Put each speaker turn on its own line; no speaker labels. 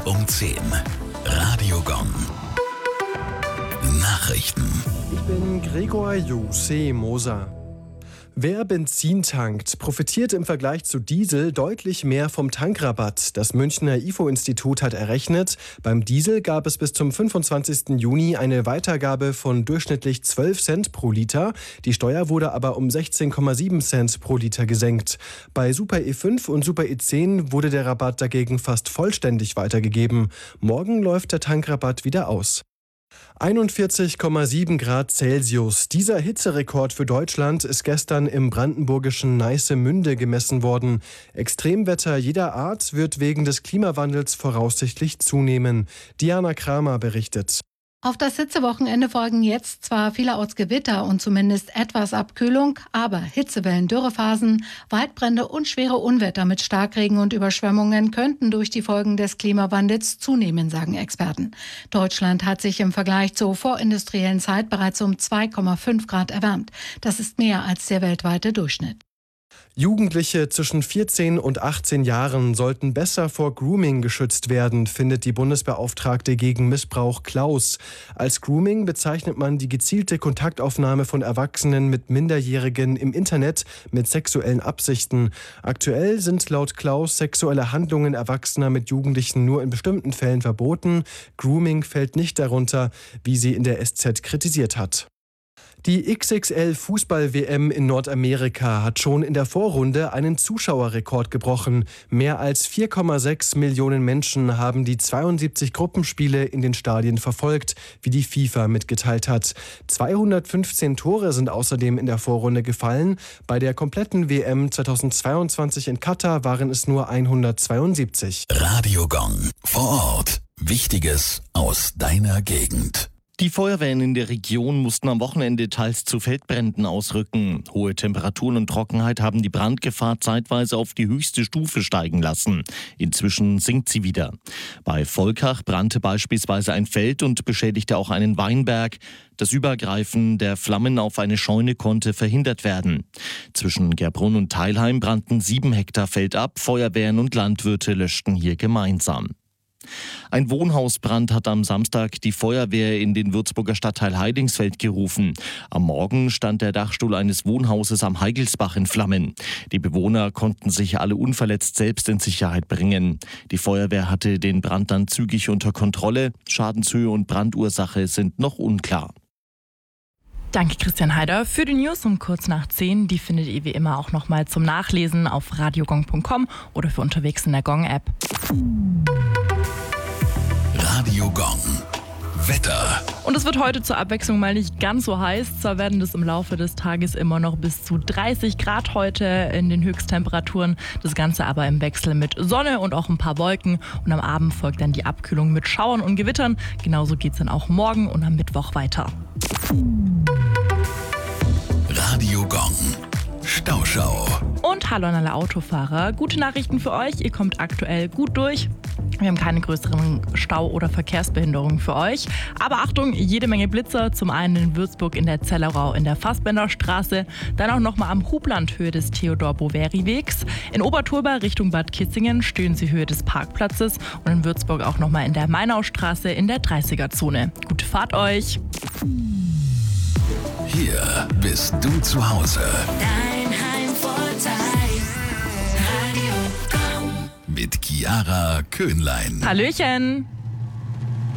um 10. Radio Gong. Nachrichten.
Ich bin Gregor Moser. Wer Benzin tankt, profitiert im Vergleich zu Diesel deutlich mehr vom Tankrabatt. Das Münchner IFO-Institut hat errechnet, beim Diesel gab es bis zum 25. Juni eine Weitergabe von durchschnittlich 12 Cent pro Liter. Die Steuer wurde aber um 16,7 Cent pro Liter gesenkt. Bei Super E5 und Super E10 wurde der Rabatt dagegen fast vollständig weitergegeben. Morgen läuft der Tankrabatt wieder aus. 41,7 Grad Celsius. Dieser Hitzerekord für Deutschland ist gestern im brandenburgischen Neissemünde gemessen worden. Extremwetter jeder Art wird wegen des Klimawandels voraussichtlich zunehmen. Diana Kramer berichtet.
Auf das Hitzewochenende folgen jetzt zwar vielerorts Gewitter und zumindest etwas Abkühlung, aber Hitzewellen, Dürrephasen, Waldbrände und schwere Unwetter mit Starkregen und Überschwemmungen könnten durch die Folgen des Klimawandels zunehmen, sagen Experten. Deutschland hat sich im Vergleich zur vorindustriellen Zeit bereits um 2,5 Grad erwärmt. Das ist mehr als der weltweite Durchschnitt.
Jugendliche zwischen 14 und 18 Jahren sollten besser vor Grooming geschützt werden, findet die Bundesbeauftragte gegen Missbrauch Klaus. Als Grooming bezeichnet man die gezielte Kontaktaufnahme von Erwachsenen mit Minderjährigen im Internet mit sexuellen Absichten. Aktuell sind laut Klaus sexuelle Handlungen Erwachsener mit Jugendlichen nur in bestimmten Fällen verboten. Grooming fällt nicht darunter, wie sie in der SZ kritisiert hat. Die XXL-Fußball-WM in Nordamerika hat schon in der Vorrunde einen Zuschauerrekord gebrochen. Mehr als 4,6 Millionen Menschen haben die 72 Gruppenspiele in den Stadien verfolgt, wie die FIFA mitgeteilt hat. 215 Tore sind außerdem in der Vorrunde gefallen. Bei der kompletten WM 2022 in Katar waren es nur 172.
Radio Gong. Vor Ort. Wichtiges aus deiner Gegend.
Die Feuerwehren in der Region mussten am Wochenende teils zu Feldbränden ausrücken. Hohe Temperaturen und Trockenheit haben die Brandgefahr zeitweise auf die höchste Stufe steigen lassen. Inzwischen sinkt sie wieder. Bei Volkach brannte beispielsweise ein Feld und beschädigte auch einen Weinberg. Das Übergreifen der Flammen auf eine Scheune konnte verhindert werden. Zwischen Gerbrunn und Teilheim brannten 7 Hektar Feld ab. Feuerwehren und Landwirte löschten hier gemeinsam. Ein Wohnhausbrand hat am Samstag die Feuerwehr in den Würzburger Stadtteil Heidingsfeld gerufen. Am Morgen stand der Dachstuhl eines Wohnhauses am Heigelsbach in Flammen. Die Bewohner konnten sich alle unverletzt selbst in Sicherheit bringen. Die Feuerwehr hatte den Brand dann zügig unter Kontrolle. Schadenshöhe und Brandursache sind noch unklar.
Danke Christian Heider für die News um kurz nach 10. Die findet ihr wie immer auch nochmal zum Nachlesen auf radiogong.com oder für unterwegs in der Gong-App.
Radio Gong. Wetter.
Und es wird heute zur Abwechslung mal nicht ganz so heiß. Zwar werden es im Laufe des Tages immer noch bis zu 30 Grad heute in den Höchsttemperaturen. Das Ganze aber im Wechsel mit Sonne und auch ein paar Wolken. Und am Abend folgt dann die Abkühlung mit Schauern und Gewittern. Genauso geht es dann auch morgen und am Mittwoch weiter.
Radio Gong. Stauschau.
Und hallo an alle Autofahrer. Gute Nachrichten für euch. Ihr kommt aktuell gut durch. Wir haben keine größeren Stau- oder Verkehrsbehinderungen für euch. Aber Achtung, jede Menge Blitzer. Zum einen in Würzburg in der Zellerau in der Fassbenderstraße. Dann auch nochmal am Hubland Höhe des Theodor-Boveri-Wegs. In Oberturba Richtung Bad Kitzingen Stöhensee Höhe des Parkplatzes. Und in Würzburg auch nochmal in der Mainaustraße in der 30er-Zone. Gute Fahrt euch.
Hier bist du zu Hause.
Dein Heimvorteil. Radio Gong.
Mit Chiara Köhnlein.
Hallöchen.